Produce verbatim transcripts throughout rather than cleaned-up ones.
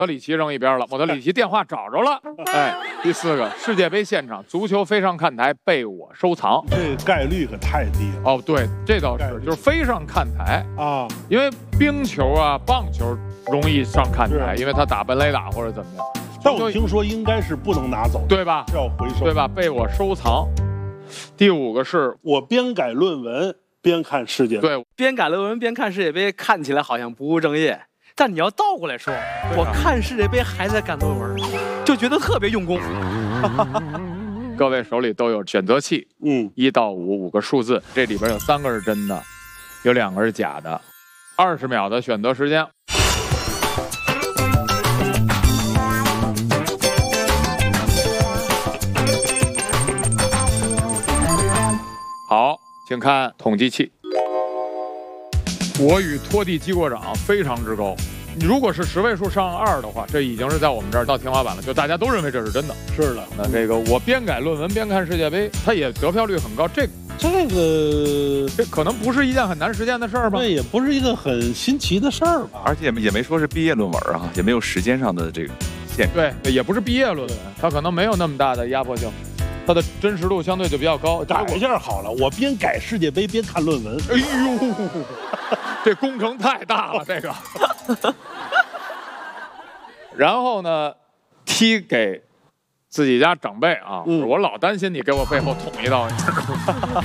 莫德里奇扔一边了，莫德里奇电话找着了。哎，第四个，世界杯现场足球飞上看台被我收藏， 这概率可太低了。 哦，对，这倒是，就是飞上看台啊， 因为冰球啊、棒球容易上看台，因为他打本垒打或者怎么样。 但我听说应该是不能拿走， 对吧？ 要回收， 对吧？被我收藏。第五个是我边改论文边看世界杯， 对， 边改论文边看世界杯，看起来好像不务正业。但你要倒过来说，我看世界杯还在赶论文，就觉得特别用功。 各位手里都有选择器， 嗯， 一到五五个数字，这里边有三个是真的，有两个是假的。二十秒的选择时间。好，请看统计器。我与拖地机过长非常之高。如果是十位数上二的话，这已经是在我们这儿到天花板了，就大家都认为这是真的。 是的， 那这个我边改论文边看世界杯，它也得票率很高。这这个这可能不是一件很难实现的事儿吧？ 这也不是一个很新奇的事儿吧？ 而且也没也没说是毕业论文啊，也没有时间上的这个限制。 对，也不是毕业论文，它可能没有那么大的压迫性。它的真实度相对就比较高， 改一下好了，我边改世界杯边看论文。 哎呦，这工程太大了，这个。然后呢，踢给自己家长辈啊，嗯、我老担心你给我背后捅一刀，你知道吗？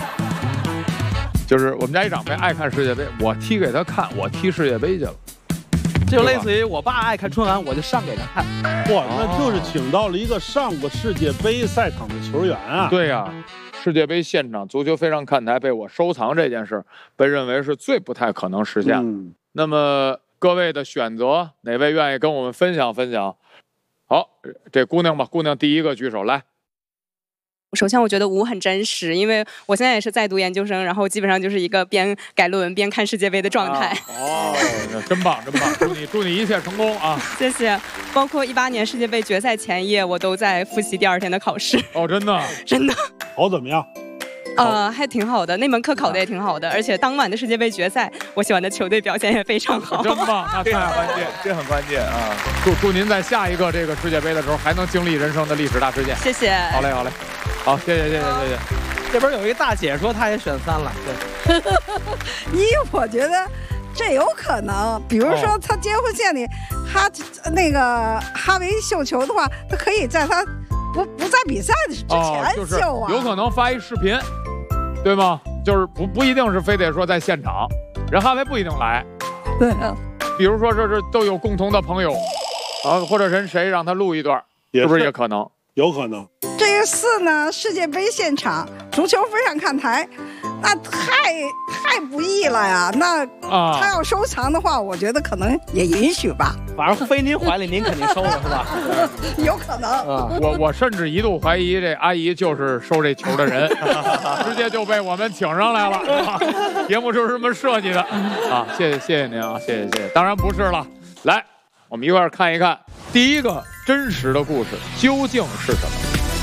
就是我们家一长辈爱看世界杯，我踢给他看，我踢世界杯去了。 就类似于我爸爱看春晚，我就上给他看。 哇，那就是请到了一个上过世界杯赛场的球员啊！ 对呀、啊，世界杯现场足球飞上看台被我收藏这件事，被认为是最不太可能实现。嗯、那么各位的选择，哪位愿意跟我们分享分享？好，这姑娘吧，姑娘第一个举手来。 首先，我觉得吴很真实，因为我现在也是在读研究生，然后基本上就是一个边改论文边看世界杯的状态。 啊、哦，真棒，真棒！祝你祝你一切成功啊！ 谢谢。包括一八年世界杯决赛前夜，我都在复习第二天的考试。 哦，真的， 真的。 考怎么样？ 呃，还挺好的，那门课考的也挺好的，而且当晚的世界杯决赛，我喜欢的球队表现也非常好。 真棒，那太关键， 这很关键啊！ 祝祝您在下一个这个世界杯的时候，还能经历人生的历史大事件。 谢谢。 好嘞，好嘞。好，谢谢谢谢谢谢。 这边有一个大姐说她也选三了，对。 一，我觉得这有可能，比如说他结婚献礼，哈那个哈维绣球的话，他可以在他不不在比赛之前绣啊， 哦就是、有可能发一视频，对吗？就是不不一定是非得说在现场，人哈维不一定来。 对， 比如说这是都有共同的朋友，啊，或者人谁让他录一段，是不是也可能？ 有可能。 这个四呢，世界杯现场足球飞上看台，那太太不易了呀。那他要收藏的话，我觉得可能也允许吧。 反正飞您怀里，您肯定收了是吧？ 有可能。 啊，我我甚至一度怀疑这阿姨就是收这球的人，直接就被我们请上来了。啊、节目就是这么设计的啊！谢谢谢谢您啊，谢谢谢谢。当然不是了，来，我们一块儿看一看第一个真实的故事究竟是什么。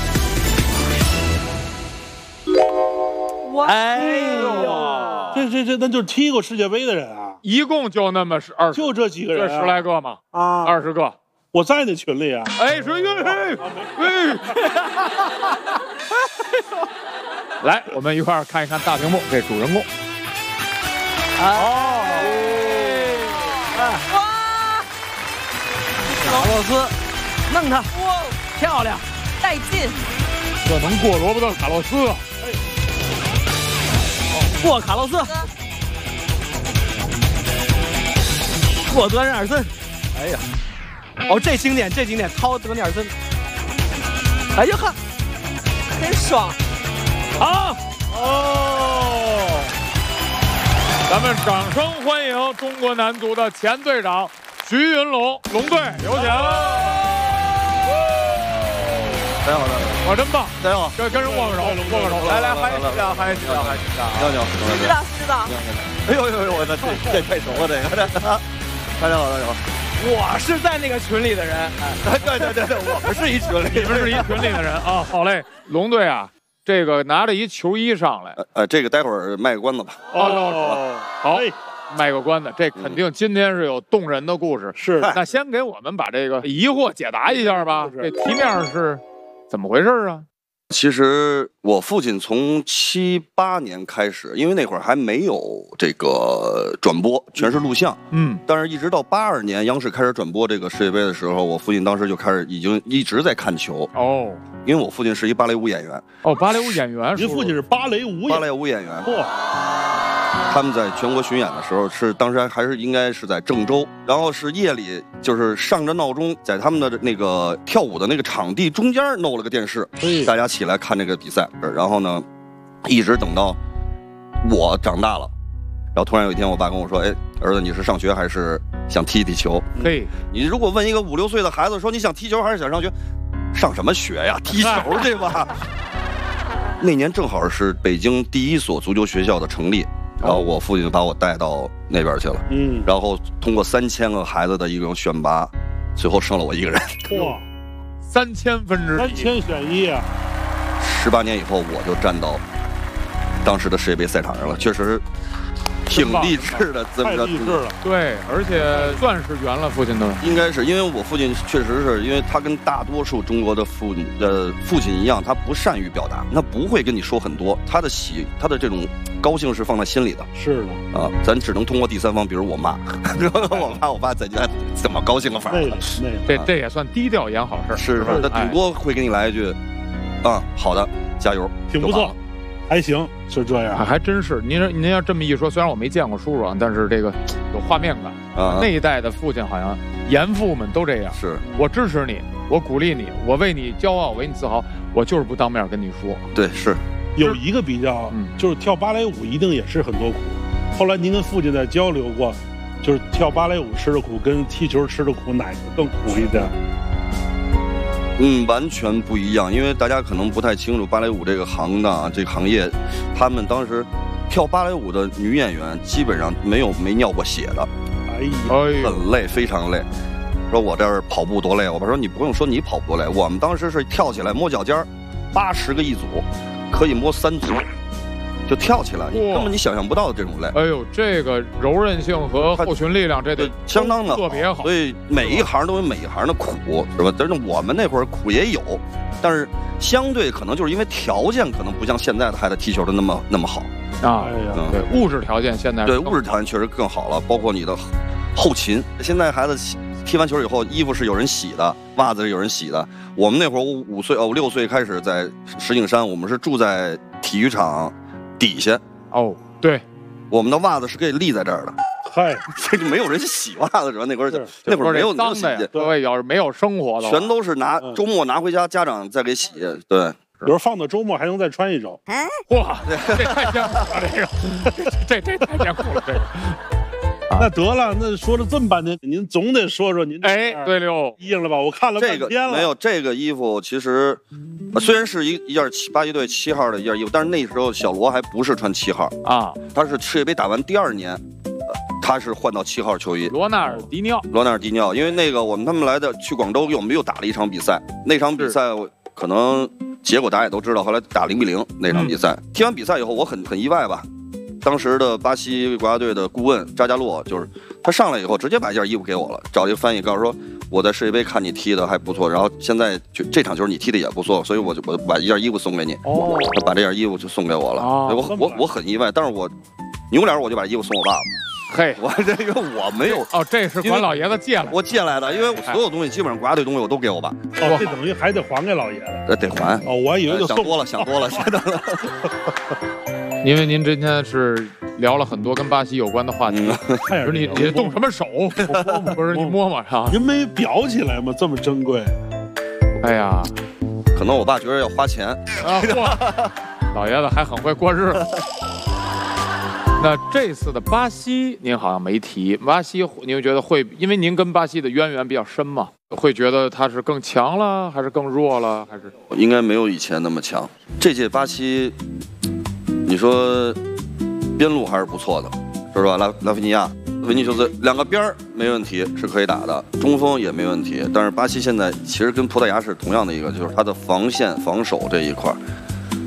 哎呦， 这这这那就是踢过世界杯的人啊！ 一共就那么十二， 就这几个人、 啊，这十来个嘛，啊，二十个。 我在那群里啊。 哎，谁？哎哎！来，我们一块儿看一看大屏幕这主人公。 哦，哇！卡洛斯，弄他！哇，漂亮， 带劲！ 这能过罗伯特·卡洛斯啊！ 过卡洛斯，过德尼尔森，哎呀，哦，这经典，这经典，掏德尼尔森，哎呀呵，真爽！ 好，哦，咱们掌声欢迎中国男足的前队长徐云龙，龙队有请。 大家好，大家好， 哇，真棒！ 大家好， 跟跟人握个手，握个手，来来，欢迎局长，欢迎局长，欢迎局长， 牛牛， 知道知道。 哎呦呦呦，我的这这太熟了，这个。大家好，大家好， 我是在那个群里的人， 哎，对对对对，我们是一群里， 你们是一群里的人啊。好嘞，龙队啊，这个拿着一球衣上来， 呃，这个待会儿卖个关子吧。 哦，好， 卖个关子，这肯定今天是有动人的故事。 是， 那先给我们把这个疑惑解答一下吧。这题面是怎么回事啊？ 其实我父亲从七八年开始，因为那会儿还没有这个转播，全是录像。 嗯， 但是一直到八二年央视开始转播这个世界杯的时候，我父亲当时就开始已经一直在看球。 哦， 因为我父亲是一芭蕾舞演员。 哦，芭蕾舞演员。 您父亲是芭蕾舞演芭蕾舞演员。 嚯！ 他们在全国巡演的时候，是当时还是应该是在郑州，然后是夜里就是上着闹钟，在他们的那个跳舞的那个场地中间弄了个电视，大家起来看这个比赛。然后呢，一直等到我长大了，然后突然有一天，我爸跟我说：“哎，儿子，你是上学还是想踢踢球？” 嘿， 你如果问一个五六岁的孩子说你想踢球还是想上学，上什么学呀？踢球对吧？那年正好是北京第一所足球学校的成立。然后我父亲把我带到那边去了，嗯，然后通过三千个孩子的一种选拔，最后剩了我一个人。 哇， 三千分之一， 三千选一啊！ 十八年以后，我就站到当时的世界杯赛场上了，确实挺励志的， 太励志了。 对，而且算是圆了父亲的。 应该是因为我父亲确实是因为他跟大多数中国的父的父亲一样，他不善于表达，他不会跟你说很多，他的喜他的这种高兴是放在心里的。 是的啊，咱只能通过第三方，比如我妈，我妈我爸在家怎么高兴个法儿。 这这也算低调演好事。 是是，他顶多会给你来一句，啊，好的，加油， 挺不错。还行，就这样， 还还真是。您您要这么一说，虽然我没见过叔叔啊，但是这个有画面感啊。那一代的父亲好像严父们都这样。 是， 我支持你，我鼓励你，我为你骄傲，为你自豪，我就是不当面跟你说。 对，是有一个比较，嗯、就是跳芭蕾舞一定也是很多苦。后来您跟父亲在交流过，就是跳芭蕾舞吃的苦跟踢球吃的苦，哪个更苦一点？ 嗯，完全不一样，因为大家可能不太清楚芭蕾舞这个行当，这个行业，他们当时跳芭蕾舞的女演员基本上没有没尿过血的， 哎呀， 很累，非常累。说我这儿跑步多累，我爸说你不用说你跑步多累，我们当时是跳起来摸脚尖儿，八十个一组，可以摸三组。就跳起来，你根本你想象不到的这种累。 哎呦，这个柔韧性和后群力量，这得相当的特别好。 所以每一行都有每一行的苦，是吧？但是我们那会儿苦也有，但是相对可能就是因为条件可能不像现在的孩子踢球的那么那么好啊。嗯，对，物质条件现在对物质条件确实更好了，包括你的后勤。现在孩子踢完球以后，衣服是有人洗的，袜子是有人洗的。我们那会儿五岁哦六岁开始在石景山，我们是住在体育场底下哦，对， 我们的袜子是可以立在这儿的。 嗨， 这就没有人洗袜子，主要那会儿那会儿没有脏的呀，对，要是没有生活的， 全都是拿周末拿回家，家长再给洗。对， 有时候放到周末还能再穿一周。 哇，这太艰苦了，这个，这这太艰苦了，这个。 那得了，那说了这么半天，您总得说说您哎，对溜衣裳了吧？我看了半天了。 这个没有这个衣服，其实虽然是一一件七八一队七号的一件衣服，但是那时候小罗还不是穿七号啊， 他是世界杯打完第二年，他是换到七号球衣。 罗纳尔迪尼奥， 罗纳尔迪尼奥，因为那个我们他们来的去广州，我们又打了一场比赛，那场比赛可能结果大家也都知道，后来打零比零那场比赛。嗯、踢完比赛以后，我很很意外吧。当时的巴西国家队的顾问扎加洛，就是他上来以后直接把一件衣服给我了，找一个翻译告诉说我在世界杯看你踢的还不错，然后现在就这场球你踢的也不错，所以我就我把一件衣服送给你。哦，他把这件衣服就送给我了。哦，我我我很意外，但是我扭脸我就把衣服送我爸爸。 嘿， 我这个我没有哦，这是管老爷子借来， 我借来的，因为我所有东西基本上国家队东西我都给我爸。 哦，这等于还得还给老爷子。 呃，得还。 哦，我还以为就想多了，想多了，想多了。 因为您今天是聊了很多跟巴西有关的话题，不是你你动什么手？不是你摸摸啊？ 您没裱起来吗？这么珍贵。 哎呀， 可能我爸觉得要花钱啊。老爷子还很会过日子。那这次的巴西您好像没提，巴西您觉得会因为您跟巴西的渊源比较深嘛，会觉得他是更强了还是更弱了，还是应该没有以前那么强。这届巴西你说边路还是不错的，说实话，拉拉菲尼亚、维尼修斯两个边儿没问题，是可以打的，中锋也没问题。但是巴西现在其实跟葡萄牙是同样的一个，就是他的防线防守这一块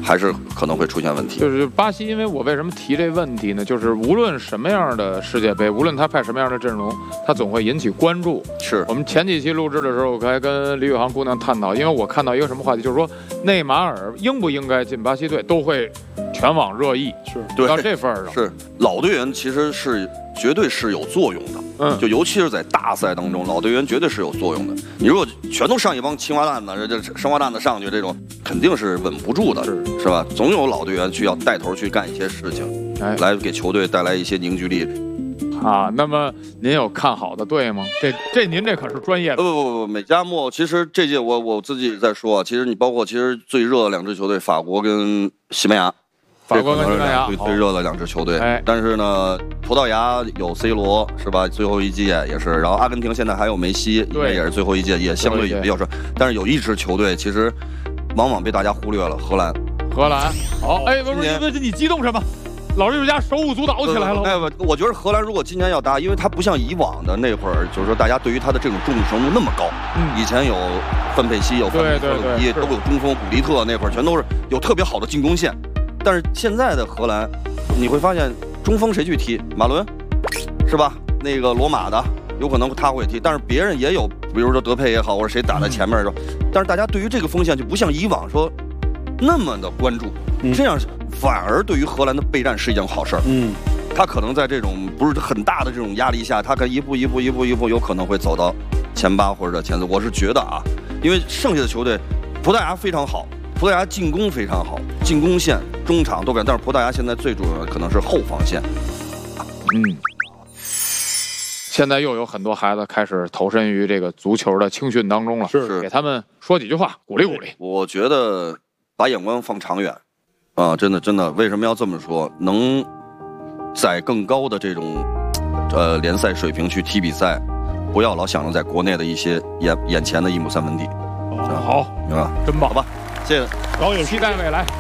还是可能会出现问题。 就是巴西，因为我为什么提这问题呢？就是无论什么样的世界杯，无论他派什么样的阵容，他总会引起关注。 是我们前几期录制的时候，我还跟李宇航姑娘探讨，因为我看到一个什么话题，就是说内马尔应不应该进巴西队，都会全网热议。 是对到这份儿上， 是老队员其实是绝对是有作用的。 嗯， 就尤其是在大赛当中，老队员绝对是有作用的。你如果全都上一帮青蛙蛋子，这这生化蛋子上去，这种肯定是稳不住的， 是是吧？总有老队员去要带头去干一些事情， 哎， 来给球队带来一些凝聚力。 啊，那么您有看好的队吗？这这您这可是专业的。 不不不不，美加墨其实这届我我自己在说，其实你包括其实最热的两支球队，法国跟西班牙。 法国跟西班牙最最热的两支球队， 哎， 但是呢，葡萄牙有 C 罗是吧？最后一届也是，然后阿根廷现在还有梅西， 对， 也是最后一届，也相对也比较热。但是有一支球队其实往往被大家忽略了，荷兰。 荷兰，好，哎，不是不是，你激动什么？老艺术家手舞足蹈起来了。 哎，我我觉得荷兰如果今年要搭，因为他不像以往的那会儿，就是说大家对于他的这种重视程度那么高。 嗯， 以前有范佩西，有范佩西，都有中锋古利特，那会儿全都是有特别好的进攻线。但是现在的荷兰，你会发现中锋谁去踢？马伦，是吧？那个罗马的有可能他会踢，但是别人也有，比如说德佩也好，或者谁打在前面说。但是大家对于这个锋线就不像以往说那么的关注， 嗯、 这样反而对于荷兰的备战是一件好事儿。 嗯， 他可能在这种不是很大的这种压力下，他可以一步一步一步一步有可能会走到前八或者前四。我是觉得啊，因为剩下的球队，葡萄牙非常好。葡萄牙进攻非常好，进攻线、中场都敢，但是葡萄牙现在最主要的可能是后防线。 嗯，现在又有很多孩子开始投身于这个足球的青训当中了， 是给他们说几句话，鼓励鼓励。 我觉得把眼光放长远，啊，真的真的，为什么要这么说？能在更高的这种呃联赛水平去踢比赛，不要老想着在国内的一些眼眼前的一亩三分地。 哦、好， 明白吧？ 真棒， 好吧。谢谢， 高也期待未来。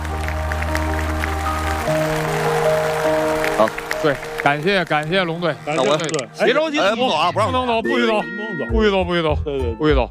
好， 对，感谢感谢龙队， 感谢龙队， 别着急， 哎，不走啊，不让不能走，不许走，不许走，不许走， 对对， 不许走。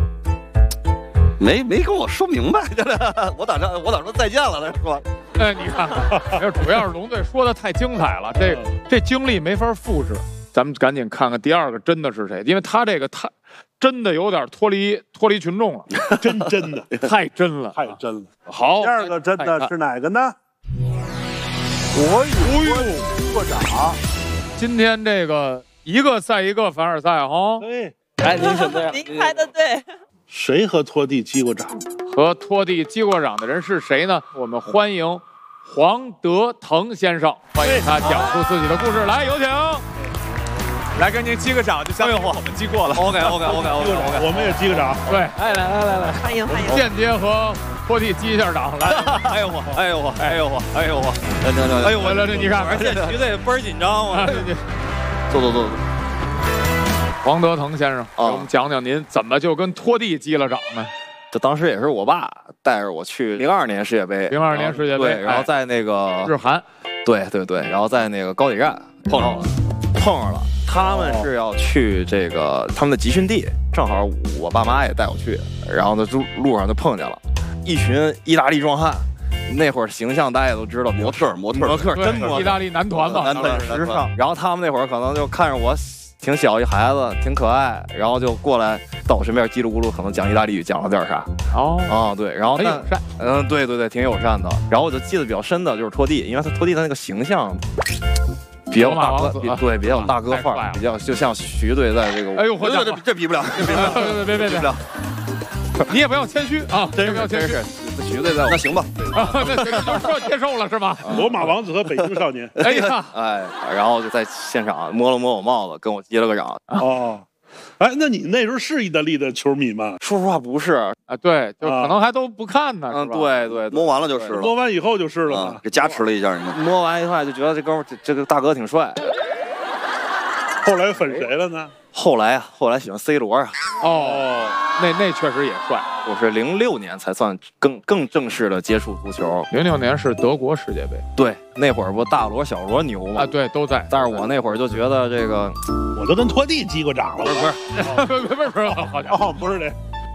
没没跟我说明白，我打算我打算再见了，他说。 哎，你看，主要是龙队说的太精彩了，这这经历没法复制。咱们赶紧看看第二个真的是谁，因为他这个太真的有点脱离脱离群众了， 真真的太真了， 太真了。 好， 第二个真的是哪个呢？国语击过掌。 今天这个一个赛一个凡尔赛哈， 对， 哎，您选对， 您猜的对。 谁和拖地击过掌？ 和拖地击过掌的人是谁呢？我们欢迎黄德腾先生，欢迎他讲述自己的故事，来有请。 来跟您击个掌，就相当于我们击过了。OK OK OK OK OK， 我们也击个掌。 对， 哎，来来来来， 欢迎欢迎。 间接和拖地击一下掌，来。 哎呦我，哎呦我，哎呦我，哎呦我， 行行行， 哎呦我这你看， 而且局子也倍儿紧张啊。 坐坐坐坐。 黄德腾先生，给我们讲讲您怎么就跟拖地击了掌呢？ 就当时也是我爸带着我去零二年世界杯， 零二年世界杯， 对，然后在那个日韩， 对对对，然后在那个高铁站碰上了，碰上了。他们是要去这个他们的集训地，正好我爸妈也带我去，然后呢路路上就碰见了一群意大利壮汉，那会儿形象大家也都知道， 模特模特模特真模特， 意大利男团嘛， 男团时尚。然后他们那会儿可能就看着我挺小一孩子，挺可爱，然后就过来到我身边叽里咕噜，可能讲意大利语，讲了点啥。 哦啊对，然后很友善， 嗯对对对，挺友善的。然后我就记得比较深的就是拖地，因为他拖地的那个形象。比较大哥，比对比较大哥范儿，比较就像徐队在这个， 哎呦，我这这比不了， 别别别别别，你也不要谦虚啊， 真不要谦虚。 徐队在， 那行吧， 啊，那就说接受了是吧？ 罗马王子和北京少年， 哎呀， 哎，然后就在现场摸了摸我帽子，跟我击了个掌。 哦。哎，那你那时候是意大利的球迷吗？ 说实话不是啊，对，就可能还都不看呢。 嗯，对对， 摸完了就是了， 摸完以后就是了， 给加持了一下。你看， 摸完以后就觉得这哥们这个大哥挺帅。 后来粉谁了呢？ 后来啊，后来喜欢 C 罗啊。 哦，那那确实也帅。 我是零六年才算更更正式的接触足球。 零六年是德国世界杯。 对，那会儿不大罗小罗牛吗？ 啊，对，都在。 但是我那会儿就觉得这个， 我都跟拖地击过掌了。 不是不是不是不是不是，好家伙， 哦，不是这。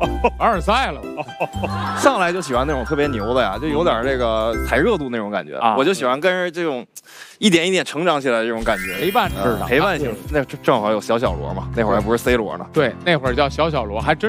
凡尔赛了。 上来就喜欢那种特别牛的呀，就有点这个踩热度那种感觉啊。我就喜欢跟着这种一点一点成长起来的这种感觉， 陪伴式的， 陪伴型。那正好有小小罗嘛，那会儿还不是 C 罗呢。 对，那会儿叫小小罗，还真